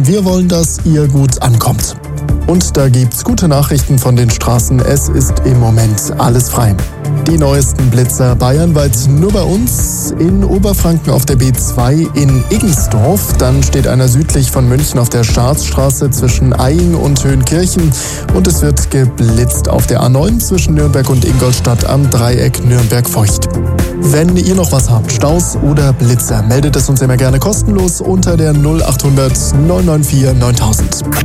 Wir wollen, dass ihr gut ankommt. Und da gibt's gute Nachrichten von den Straßen. Es ist im Moment alles frei. Die neuesten Blitzer bayernweit nur bei uns. In Oberfranken auf der B2 in Igensdorf. Dann steht einer südlich von München auf der Staatsstraße zwischen Eying und Höhenkirchen. Und es wird geblitzt auf der A9 zwischen Nürnberg und Ingolstadt am Dreieck Nürnberg-Feucht. Wenn ihr noch was habt, Staus oder Blitzer, meldet es uns immer gerne kostenlos unter der 0800 994 9000.